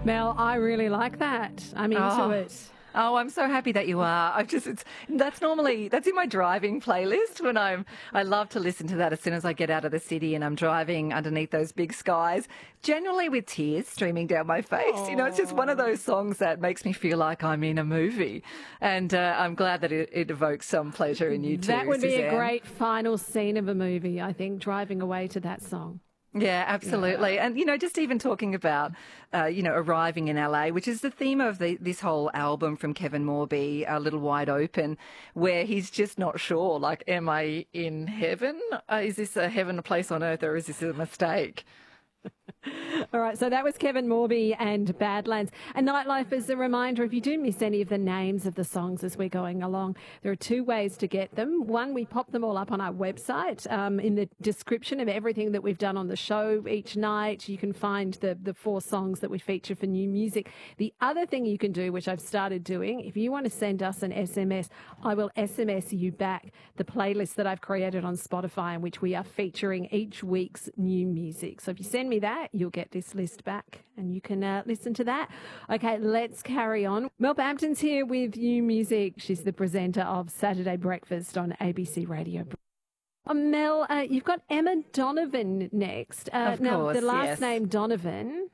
Mel, I really like that. I'm into it. Oh, I'm so happy that you are. That's in my driving playlist when I love to listen to that as soon as I get out of the city and I'm driving underneath those big skies, generally with tears streaming down my face. Aww. You know, it's just one of those songs that makes me feel like I'm in a movie. And I'm glad that it evokes some pleasure in you too, That would be Suzanne. a great final scene of a movie, I think, driving away to that song. Yeah, absolutely. Yeah. And, you know, just even talking about, arriving in LA, which is the theme of this whole album from Kevin Morby, A Little Wide Open, where he's just not sure, like, am I in heaven? Is this a heaven, a place on earth, or is this a mistake? All right, so that was Kevin Morby and Badlands. And Nightlife, as a reminder, if you do miss any of the names of the songs as we're going along, there are two ways to get them. One, we pop them all up on our website in the description of everything that we've done on the show each night. You can find the 4 songs that we feature for new music. The other thing you can do, which I've started doing, if you want to send us an SMS, I will SMS you back the playlist that I've created on Spotify in which we are featuring each week's new music. So if you send me that, you'll get this list back and you can listen to that. Okay, let's carry on. Mel Bampton's here with new music. She's the presenter of Saturday Breakfast on ABC Radio. Mel, you've got Emma Donovan next. Of now, course, the last yes. name Donovan.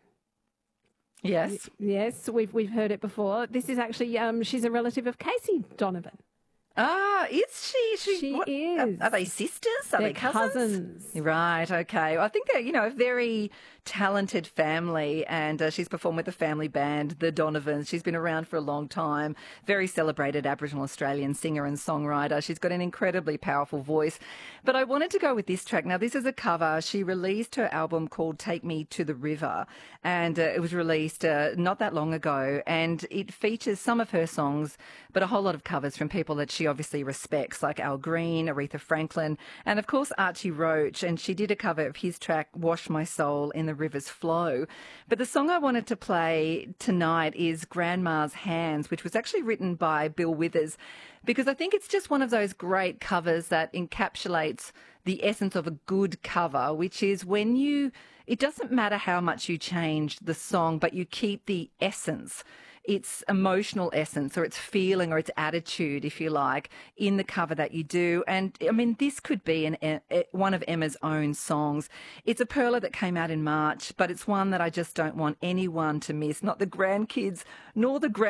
Yes. Yes, we've heard it before. This is actually she's a relative of Casey Donovan. Ah, is she? She what, is. Are they sisters? Are They're they cousins? Right, okay. Well, I think they're, a very talented family, and she's performed with the family band, the Donovans. She's been around for a long time, very celebrated Aboriginal Australian singer and songwriter. She's got an incredibly powerful voice. But I wanted to go with this track. Now, this is a cover. She released her album called Take Me to the River, and it was released not that long ago, and it features some of her songs, but a whole lot of covers from people that she obviously respects, like Al Green, Aretha Franklin, and of course Archie Roach. And she did a cover of his track, Wash My Soul in the River's Flow. But the song I wanted to play tonight is Grandma's Hands, which was actually written by Bill Withers, because I think it's just one of those great covers that encapsulates the essence of a good cover, which is it doesn't matter how much you change the song, but you keep the essence, its emotional essence or its feeling or its attitude, if you like, in the cover that you do. And I mean, this could be one of Emma's own songs. It's a perler that came out in March, but it's one that I just don't want anyone to miss, not the grandkids nor the